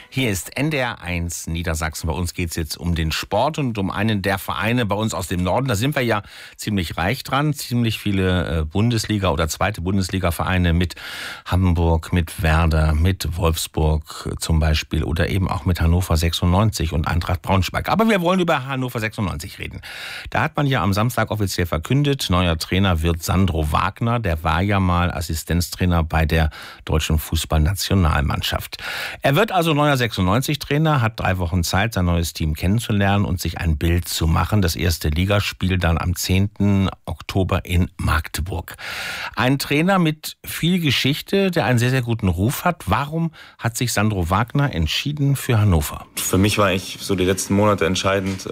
Hier ist NDR1 Niedersachsen. Bei uns geht es jetzt um den Sport und um einen der Vereine bei uns aus dem Norden. Da sind wir ja ziemlich reich dran. Ziemlich viele Bundesliga- oder zweite Bundesliga-Vereine mit Hamburg, mit Werder, mit Wolfsburg zum Beispiel oder eben auch mit Hannover 96 und Eintracht Braunschweig. Aber wir wollen über Hannover 96 reden. Da hat man ja am Samstag offiziell verkündet, neuer Trainer wird Sandro Wagner. Der war ja mal Assistenztrainer bei der deutschen Fußballnationalmannschaft. Er wird also neuer 96-Trainer, hat 3 Wochen Zeit, sein neues Team kennenzulernen und sich ein Bild zu machen. Das erste Ligaspiel dann am 10. Oktober in Magdeburg. Ein Trainer mit viel Geschichte, der einen sehr, sehr guten Ruf hat. Warum hat sich Sandro Wagner entschieden für Hannover? Für mich war ich so die letzten Monate entscheidend,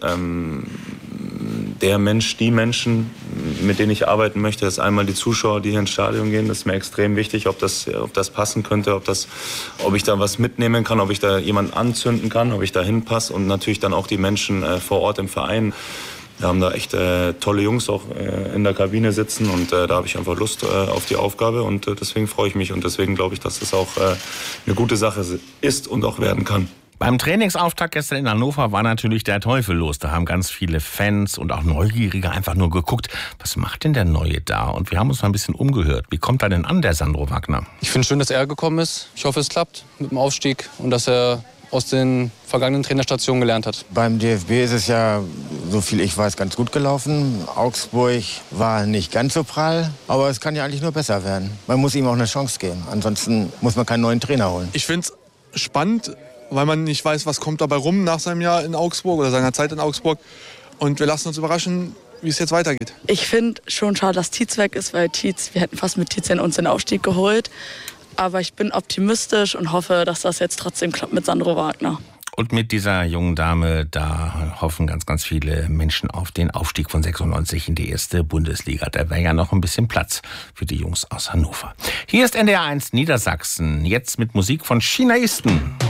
der Mensch, die Menschen, mit denen ich arbeiten möchte, ist einmal die Zuschauer, die hier ins Stadion gehen. Das ist mir extrem wichtig, ob das passen könnte, ob ich da was mitnehmen kann, ob ich da jemanden anzünden kann, ob ich da hinpasse und natürlich dann auch die Menschen vor Ort im Verein. Wir haben da echt tolle Jungs auch in der Kabine sitzen und da habe ich einfach Lust auf die Aufgabe und deswegen freue ich mich und deswegen glaube ich, dass das auch eine gute Sache ist und auch werden kann. Beim Trainingsauftakt gestern in Hannover war natürlich der Teufel los. Da haben ganz viele Fans und auch Neugierige einfach nur geguckt, was macht denn der Neue da? Und wir haben uns mal ein bisschen umgehört. Wie kommt er denn an, der Sandro Wagner? Ich finde es schön, dass er gekommen ist. Ich hoffe, es klappt mit dem Aufstieg und dass er aus den vergangenen Trainerstationen gelernt hat. Beim DFB ist es ja, so viel ich weiß, ganz gut gelaufen. Augsburg war nicht ganz so prall, aber es kann ja eigentlich nur besser werden. Man muss ihm auch eine Chance geben. Ansonsten muss man keinen neuen Trainer holen. Ich finde es spannend, weil man nicht weiß, was kommt dabei rum nach seinem Jahr in Augsburg oder seiner Zeit in Augsburg. Und wir lassen uns überraschen, wie es jetzt weitergeht. Ich finde schon schade, dass Tietz weg ist, weil wir hätten fast mit Tietz uns den Aufstieg geholt. Aber ich bin optimistisch und hoffe, dass das jetzt trotzdem klappt mit Sandro Wagner. Und mit dieser jungen Dame, da hoffen ganz, ganz viele Menschen auf den Aufstieg von 96 in die erste Bundesliga. Da wäre ja noch ein bisschen Platz für die Jungs aus Hannover. Hier ist NDR1 Niedersachsen, jetzt mit Musik von Chinaisten.